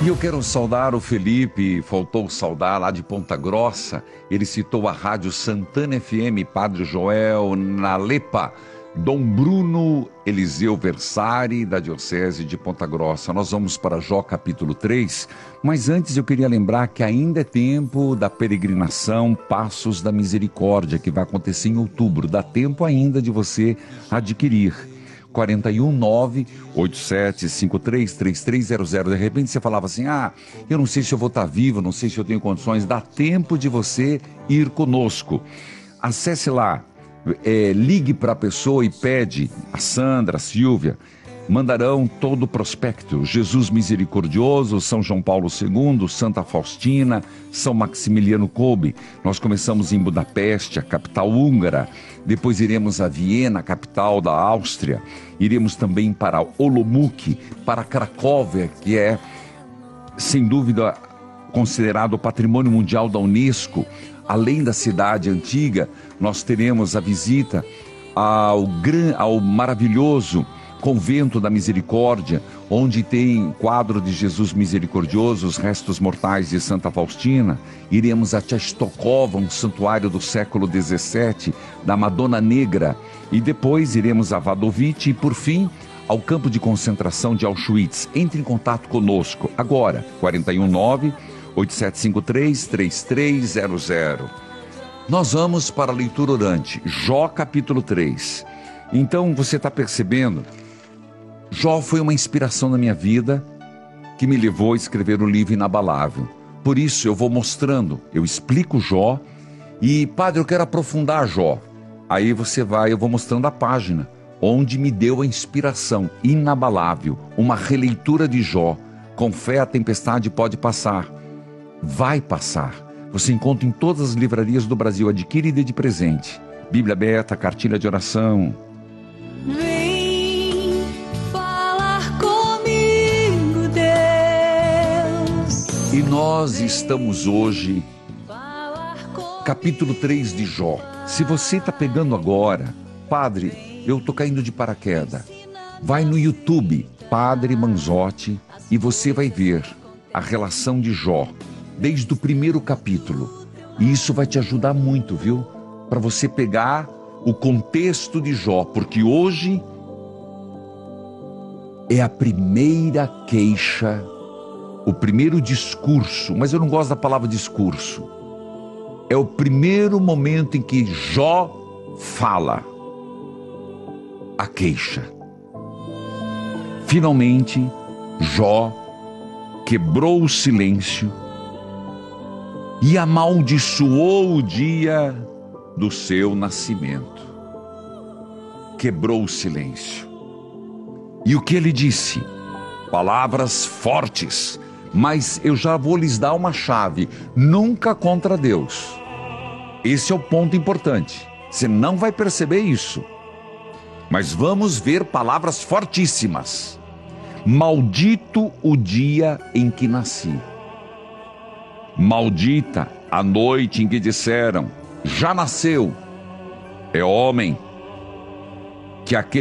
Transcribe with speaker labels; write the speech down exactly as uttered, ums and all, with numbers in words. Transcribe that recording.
Speaker 1: E eu quero saudar o Felipe, faltou saudar lá de Ponta Grossa. Ele citou a Rádio Santana F M, Padre Joel Nalepa, Dom Bruno Eliseu Versari, da Diocese de Ponta Grossa. Nós vamos para Jó capítulo três, mas antes eu queria lembrar que ainda é tempo da peregrinação Passos da Misericórdia, que vai acontecer em outubro. Dá tempo ainda de você adquirir. quatro um nove, oito sete cinco três, três três zero zero. De repente você falava assim, ah, eu não sei se eu vou estar vivo, não sei se eu tenho condições. Dá tempo de você ir conosco. Acesse lá, é, ligue para a pessoa e pede, a Sandra, a Silvia, mandarão todo o prospecto. Jesus Misericordioso, São João Paulo segundo, Santa Faustina, São Maximiliano Kolbe. Nós começamos em Budapeste, a capital húngara. Depois iremos a Viena, capital da Áustria. Iremos também para Olomouc, para Cracóvia, que é, sem dúvida, considerado Patrimônio Mundial da Unesco. Além da cidade antiga, nós teremos a visita ao, gran, ao maravilhoso Convento da Misericórdia, onde tem quadro de Jesus Misericordioso, os restos mortais de Santa Faustina. Iremos a Częstochowa, um santuário do século dezessete, da Madonna Negra. E depois iremos a Wadowice e, por fim, ao campo de concentração de Auschwitz. Entre em contato conosco agora, quatro um nove, oito sete cinco três, três três zero zero. Nós vamos para a leitura orante, Jó capítulo três. Então você está percebendo? Jó foi uma inspiração na minha vida que me levou a escrever o livro Inabalável. Por isso eu vou mostrando, eu explico Jó e, padre, eu quero aprofundar Jó. Aí você vai, eu vou mostrando a página onde me deu a inspiração. Inabalável, uma releitura de Jó. Com fé a tempestade pode passar. Vai passar. Você encontra em todas as livrarias do Brasil. Adquire e dê de presente. Bíblia aberta, cartilha de oração.
Speaker 2: Vem falar comigo, Deus.
Speaker 1: E nós estamos hoje, capítulo três de Jó. Se você está pegando agora, padre, eu estou caindo de paraquedas. Vai no YouTube, Padre Manzotti, e você vai ver a relação de Jó, desde o primeiro capítulo. E isso vai te ajudar muito, viu? Para você pegar o contexto de Jó, porque hoje é a primeira queixa, o primeiro discurso, mas eu não gosto da palavra discurso. É o primeiro momento em que Jó fala a queixa. Finalmente, Jó quebrou o silêncio e amaldiçoou o dia do seu nascimento. Quebrou o silêncio. E o que ele disse? Palavras fortes, mas eu já vou lhes dar uma chave: nunca contra Deus. Esse é o ponto importante. Você não vai perceber isso. Mas vamos ver palavras fortíssimas. Maldito o dia em que nasci. Maldita a noite em que disseram, já nasceu. É homem que aquele